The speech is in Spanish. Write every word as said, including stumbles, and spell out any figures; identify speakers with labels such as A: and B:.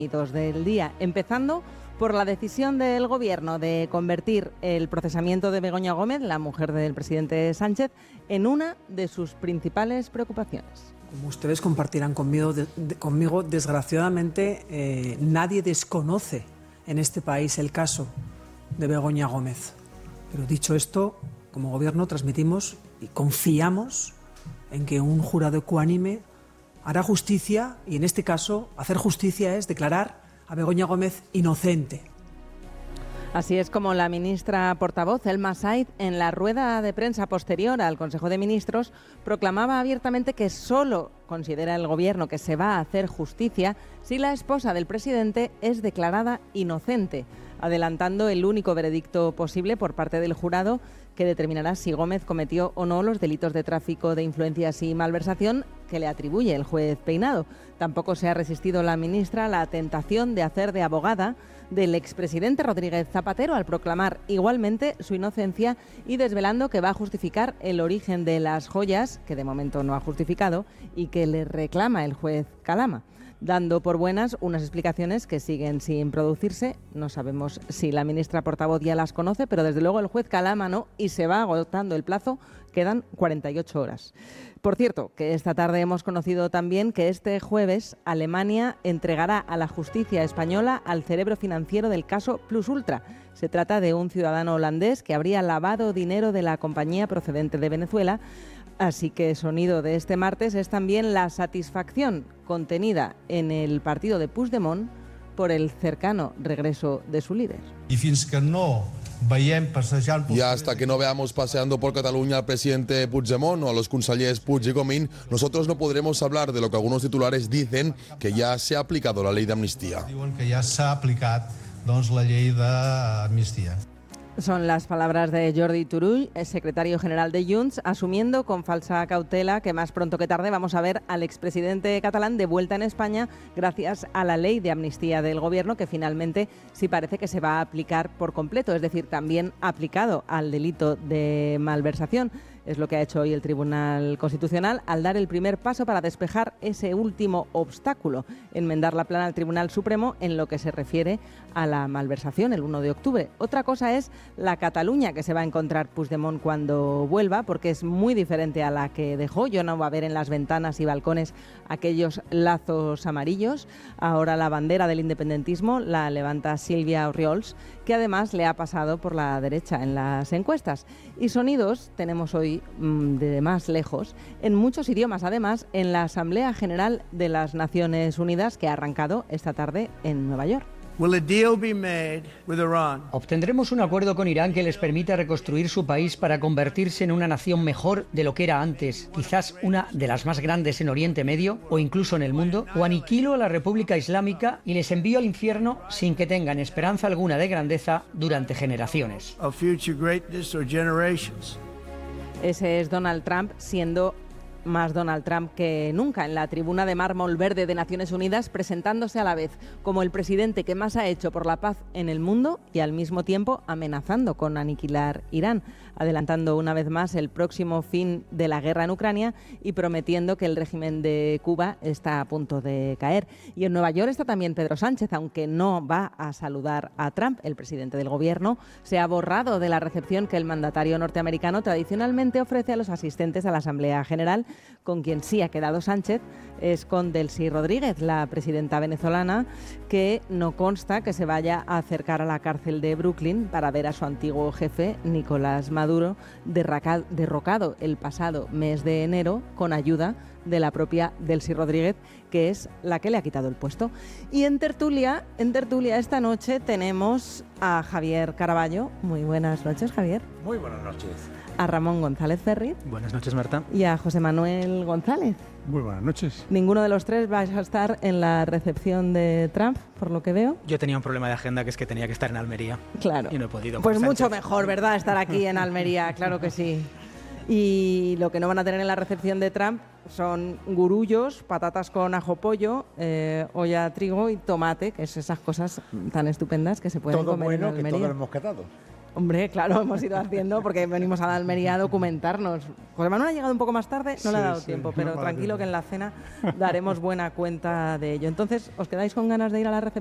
A: del día, empezando por la decisión del Gobierno de convertir el procesamiento de Begoña Gómez, la mujer del presidente Sánchez, en una de sus principales preocupaciones.
B: Como ustedes compartirán conmigo, de, de, conmigo desgraciadamente, eh, nadie desconoce en este país el caso de Begoña Gómez. Pero dicho esto, como Gobierno transmitimos y confiamos en que un jurado ecuánime hará justicia, y en este caso hacer justicia es declarar a Begoña Gómez inocente.
A: Así es como la ministra portavoz, Elma Said, en la rueda de prensa posterior al Consejo de Ministros, proclamaba abiertamente que solo considera el Gobierno que se va a hacer justicia si la esposa del presidente es declarada inocente, adelantando el único veredicto posible por parte del jurado que determinará si Gómez cometió o no los delitos de tráfico de influencias y malversación que le atribuye el juez Peinado. Tampoco se ha resistido la ministra a la tentación de hacer de abogada del expresidente Rodríguez Zapatero al proclamar igualmente su inocencia y desvelando que va a justificar el origen de las joyas, que de momento no ha justificado, y que le reclama el juez Calama, dando por buenas unas explicaciones que siguen sin producirse. No sabemos si la ministra portavoz ya las conoce, pero desde luego el juez Calama no, y se va agotando el plazo. Quedan cuarenta y ocho horas. Por cierto, que esta tarde hemos conocido también que este jueves Alemania entregará a la justicia española al cerebro financiero del caso Plus Ultra. Se trata de un ciudadano holandés que habría lavado dinero de la compañía procedente de Venezuela. Así que sonido de este martes es también la satisfacción contenida en el partido de Puigdemont por el cercano regreso de su líder.
C: Y fins que no
D: Y hasta que no veamos paseando por Cataluña al presidente Puigdemont o a los consellers Puig y Comín, nosotros no podremos hablar de lo que algunos titulares dicen, que ya se ha aplicado la ley de amnistía.
C: Diuen que ja s'ha aplicat doncs, la llei d'amnistia.
A: Son las palabras de Jordi Turull, el secretario general de Junts, asumiendo con falsa cautela que más pronto que tarde vamos a ver al expresidente catalán de vuelta en España gracias a la ley de amnistía del Gobierno, que finalmente sí parece que se va a aplicar por completo, es decir, también aplicado al delito de malversación. Es lo que ha hecho hoy el Tribunal Constitucional al dar el primer paso para despejar ese último obstáculo, enmendar la plana al Tribunal Supremo en lo que se refiere a la malversación el uno de octubre. Otra cosa es la Cataluña que se va a encontrar Puigdemont cuando vuelva, porque es muy diferente a la que dejó. Ya no va a ver en las ventanas y balcones aquellos lazos amarillos. Ahora la bandera del independentismo la levanta Sílvia Orriols, que además le ha pasado por la derecha en las encuestas. Y sonidos tenemos hoy de más lejos, en muchos idiomas, además, en la Asamblea General de las Naciones Unidas que ha arrancado esta tarde en Nueva York.
E: Will a deal be made with Iran?
F: ¿Obtendremos un acuerdo con Irán que les permita reconstruir su país para convertirse en una nación mejor de lo que era antes, quizás una de las más grandes en Oriente Medio o incluso en el mundo? ¿O aniquilo a la República Islámica y les envío al infierno sin que tengan esperanza alguna de grandeza durante generaciones?
E: Of future greatness or generations?
A: Ese es Donald Trump, siendo más Donald Trump que nunca en la tribuna de mármol verde de Naciones Unidas, presentándose a la vez como el presidente que más ha hecho por la paz en el mundo y al mismo tiempo amenazando con aniquilar Irán, adelantando una vez más el próximo fin de la guerra en Ucrania y prometiendo que el régimen de Cuba está a punto de caer. Y en Nueva York está también Pedro Sánchez, aunque no va a saludar a Trump. El presidente del gobierno se ha borrado de la recepción que el mandatario norteamericano tradicionalmente ofrece a los asistentes a la Asamblea General. Con quien sí ha quedado Sánchez es con Delcy Rodríguez, la presidenta venezolana, que no consta que se vaya a acercar a la cárcel de Brooklyn para ver a su antiguo jefe, Nicolás Maduro, derrocado el pasado mes de enero con ayuda de la propia Delcy Rodríguez, que es la que le ha quitado el puesto. Y en tertulia, en tertulia esta noche tenemos a Javier Caraballo. Muy buenas noches, Javier.
G: Muy buenas noches.
A: A Ramón González Ferri.
G: Buenas noches, Marta.
A: Y a José Manuel González.
H: Muy buenas noches.
A: Ninguno de los tres va a estar en la recepción de Trump, por lo que veo.
G: Yo tenía un problema de agenda, que es que tenía que estar en Almería.
A: Claro.
G: Y no he podido.
A: Pues mucho mejor, ¿verdad? Estar aquí en Almería, claro que sí. Y lo que no van a tener en la recepción de Trump son gurullos, patatas con ajo pollo, eh, olla trigo y tomate, que es esas cosas tan estupendas que se pueden
H: todo
A: comer
H: bueno,
A: en Almería.
H: Que todo hemos catado.
A: Hombre, claro, hemos ido haciendo porque venimos a la Almería a documentarnos. José Manuel ha llegado un poco más tarde, no
H: sí,
A: le ha dado
H: sí,
A: tiempo, pero
H: no,
A: tranquilo que en la cena daremos buena cuenta de ello. Entonces, ¿os quedáis con ganas de ir a la recepción?